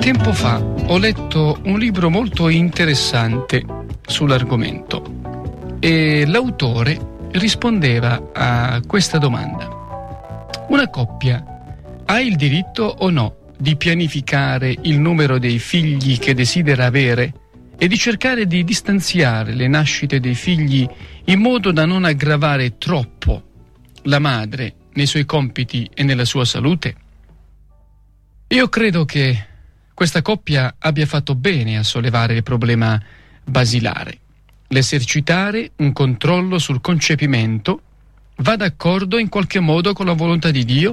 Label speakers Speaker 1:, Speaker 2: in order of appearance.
Speaker 1: Tempo fa ho letto un libro molto interessante sull'argomento e l'autore rispondeva a questa domanda. Una coppia ha il diritto o no di pianificare il numero dei figli che desidera avere e di cercare di distanziare le nascite dei figli in modo da non aggravare troppo la madre nei suoi compiti e nella sua salute? Io credo che questa coppia abbia fatto bene a sollevare il problema basilare. L'esercitare un controllo sul concepimento va d'accordo in qualche modo con la volontà di Dio?